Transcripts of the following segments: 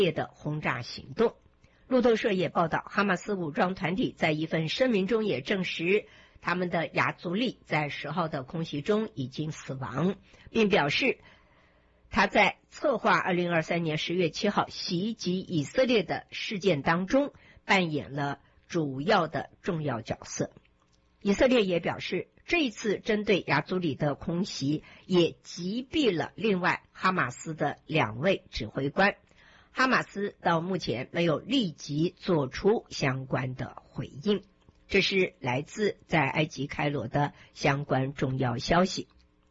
烈的轰炸行动。路透社也报道，哈马斯武装团体在一份声明中也证实，他们的亚祖里在10号的空袭中已经死亡，并表示他在策划2023年10月7号袭击以色列的事件当中扮演了主要的重要角色。以色列也表示，这一次针对亚祖里的空袭也击毙了另外哈马斯的2位指挥官。哈马斯到目前没有立即做出相关的回应。这是来自在埃及开罗的相关重要消息。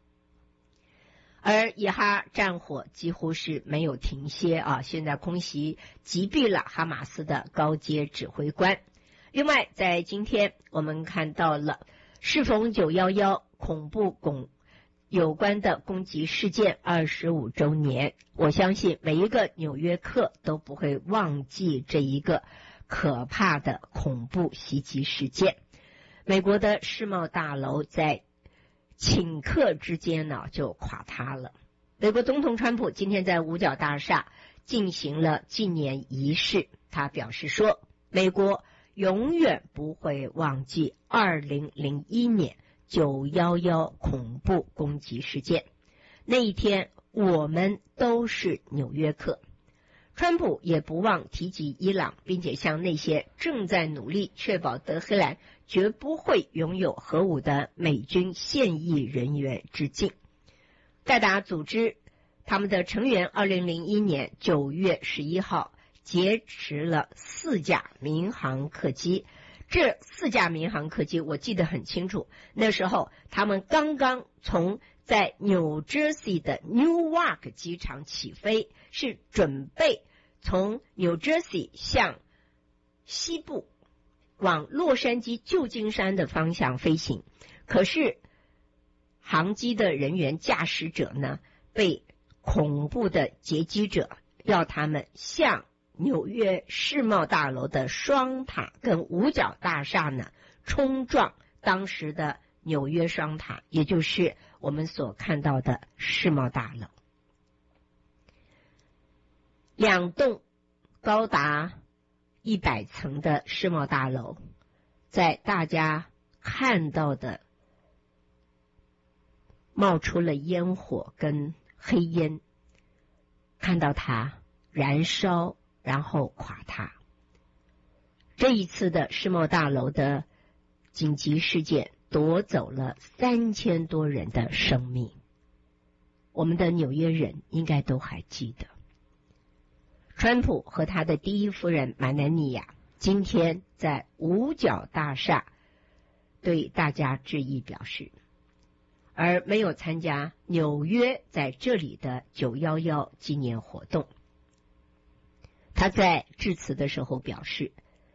而以哈战火几乎是没有停歇现在空袭击毙了哈马斯的高阶指挥官。另外，在今天我们看到了适逢911恐怖有关的攻击事件25周年，我相信每一个纽约客都不会忘记这一个可怕的恐怖袭击事件。美国的世贸大楼在顷刻之间就垮塌了。美国总统川普今天在五角大厦进行了纪念仪式，他表示说，美国永远不会忘记2001年911恐怖攻击事件，那一天我们都是纽约客。川普也不忘提及伊朗，并且向那些正在努力确保德黑兰绝不会拥有核武的美军现役人员致敬。盖达组织他们的成员2001年9月11号劫持了4架民航客机。这4架民航客机我记得很清楚，那时候他们刚刚从在纽泽西的 Newark 机场起飞，是准备从纽泽西向西部往洛杉矶旧金山的方向飞行。可是航机的人员驾驶者呢，被恐怖的劫机者要他们向纽约世贸大楼的双塔跟五角大厦呢冲撞当时的纽约双塔，也就是我们所看到的世贸大楼。2栋高达100层的世贸大楼，在大家看到的冒出了烟火跟黑烟，看到它燃烧然后垮塌。这一次的世贸大楼的紧急事件夺走了3000多人的生命，我们的纽约人应该都还记得。川普和他的第一夫人马南尼亚今天在五角大厦对大家致意表示，而没有参加纽约在这里的911纪念活动。他在致辞的时候表示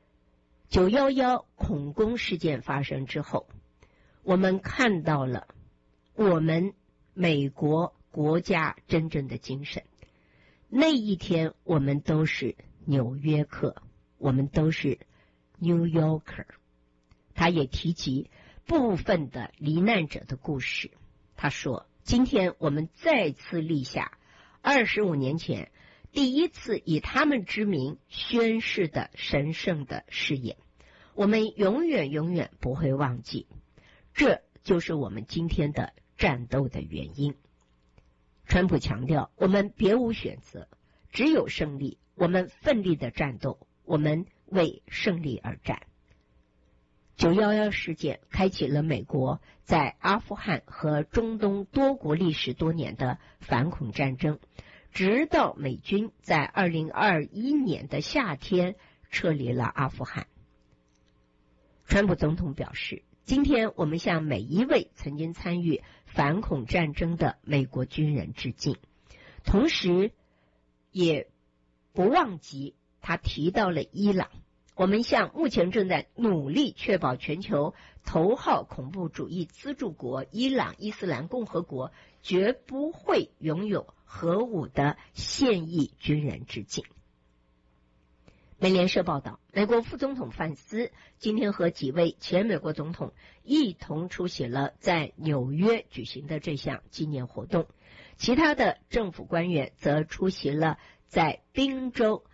，911恐攻事件发生之后，我们看到了我们美国国家真正的精神。那一天我们都是纽约客，我们都是 New Yorker。 他也提及部分的罹难者的故事。他说，今天我们再次立下25年前第一次以他们之名宣誓的神圣的誓言，我们永远不会忘记，这就是我们今天的战斗的原因。川普强调，我们别无选择，只有胜利，我们奋力的战斗，我们为胜利而战。911事件开启了美国在阿富汗和中东多国历时多年的反恐战争，直到美军在2021年的夏天撤离了阿富汗。川普总统表示，今天我们向每一位曾经参与反恐战争的美国军人致敬，同时也不忘记他提到了伊朗。我们向目前正在努力确保全球头号恐怖主义资助国伊朗伊斯兰共和国绝不会拥有核武的现役军人致敬。美联社报道，美国副总统范斯今天和几位前美国总统一同出席了在纽约举行的这项纪念活动，其他的政府官员则出席了在宾州